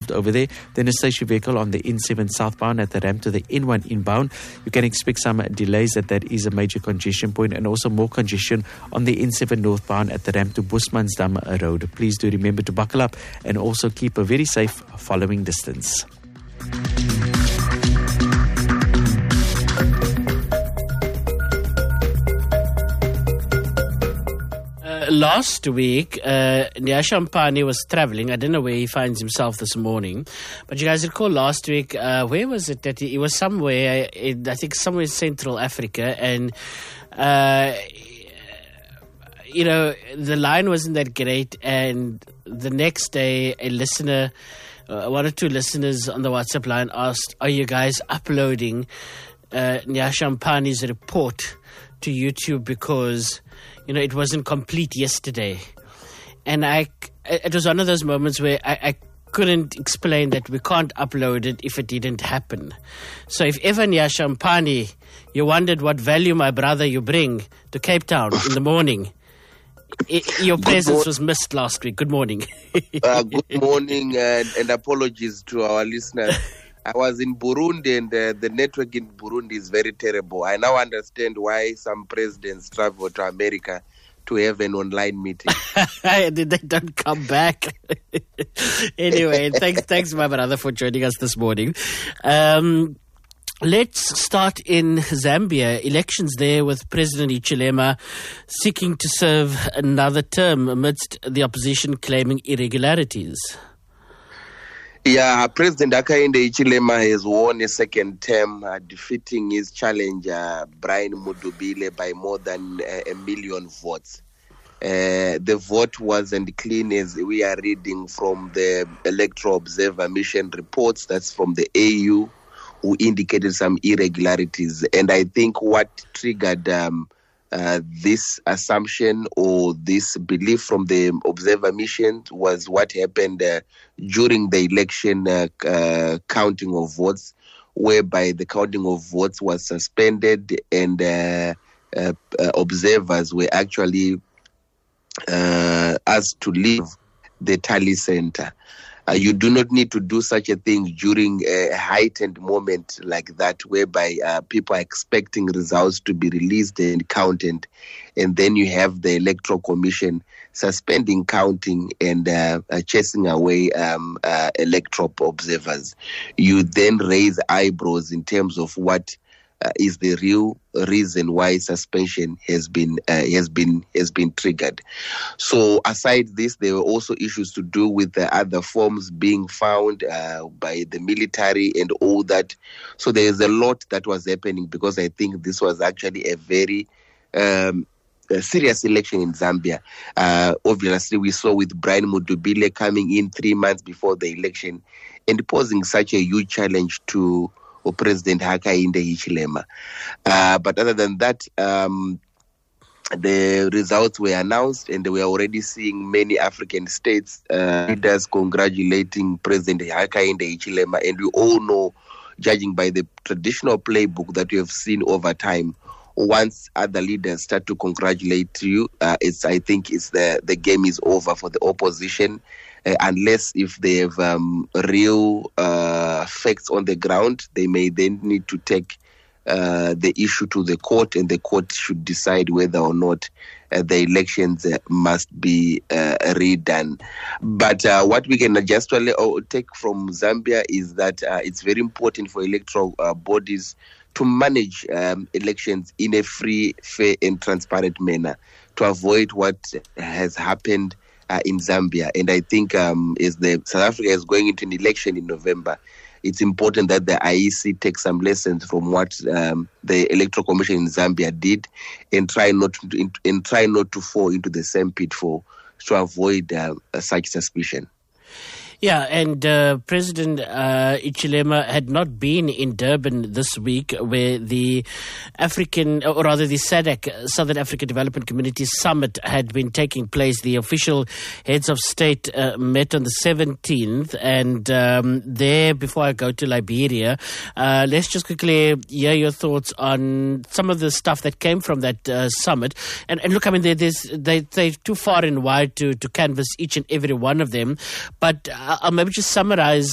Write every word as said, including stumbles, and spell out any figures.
over there. Then a stationary vehicle on the N seven southbound at the ramp to the N one inbound. You can expect some delays. That that is a major congestion point, and also more congestion on the N seven northbound at the ramp to Bosmansdam Road. Please do remember to buckle up and also keep a very safe following distance. Last week, uh, Nyasha Mpane was traveling. I don't know where he finds himself this morning. But you guys recall last week, uh, where was it that he, he was somewhere, in, I think somewhere in Central Africa. And, uh, you know, the line wasn't that great. And the next day, a listener, uh, one or two listeners on the WhatsApp line asked, are you guys uploading uh, Nyasha Mpane's report to YouTube because, you know, it wasn't complete yesterday. And I, it was one of those moments where I, I couldn't explain that we can't upload it if it didn't happen. So if ever Nyasha Mpane, you wondered what value, my brother, you bring to Cape Town in the morning, it, your presence was missed last week. Good morning. uh, good morning and, and apologies to our listeners. I was in Burundi and uh, the network in Burundi is very terrible. I now understand why some presidents travel to America to have an online meeting. They don't come back. Anyway, thanks, thanks, my brother, for joining us this morning. Um, let's start in Zambia. Elections there with President Hichilema seeking to serve another term amidst the opposition claiming irregularities. Yeah, President Hakainde Hichilema has won a second term, uh, defeating his challenger, Brian Mudubile, by more than uh, a million votes. Uh, the vote wasn't clean, as we are reading from the Electoral Observer Mission reports. That's from the A U, who indicated some irregularities. And I think what triggered um, Uh, this assumption or this belief from the observer mission was what happened uh, during the election uh, uh, counting of votes, whereby the counting of votes was suspended and uh, uh, uh, observers were actually uh, asked to leave the tally center. Uh, you do not need to do such a thing during a heightened moment like that, whereby uh, people are expecting results to be released and counted, and then you have the Electoral Commission suspending counting and uh, uh, chasing away um, uh, electoral observers. You then raise eyebrows in terms of what Uh, is the real reason why suspension has been uh, has been has been triggered. So aside this, there were also issues to do with the other forms being found uh, by the military and all that. So there is a lot that was happening, because I think this was actually a very um, a serious election in Zambia. Uh, obviously, we saw with Brian Mudubile coming in three months before the election and posing such a huge challenge to or President Hakainde Hichilema. Uh, but other than that, um, the results were announced, and we are already seeing many African states uh, leaders congratulating President Hakainde Hichilema. And we all know, judging by the traditional playbook that we have seen over time, once other leaders start to congratulate you, uh, it's I think it's the the game is over for the opposition. Uh, unless if they have um, real uh, facts on the ground, they may then need to take uh, the issue to the court, and the court should decide whether or not uh, the elections uh, must be uh, redone. But uh, what we can just take from Zambia is that uh, it's very important for electoral uh, bodies to manage um, elections in a free, fair and transparent manner, to avoid what has happened Uh, in Zambia. And I think um, as the South Africa is going into an election in November, it's important that the I E C takes some lessons from what um, the Electoral Commission in Zambia did, and try not to and try not to fall into the same pitfall, to avoid uh, such suspicion. Yeah, and uh, President uh, Hichilema had not been in Durban this week, where the African, or rather the S A D C, Southern African Development Community Summit, had been taking place. The official heads of state uh, met on the seventeenth, and um, there, before I go to Liberia, uh, let's just quickly hear your thoughts on some of the stuff that came from that uh, summit. And, and look, I mean, there, there's, they, they're too far and wide to, to canvass each and every one of them, but uh, I'll maybe just summarize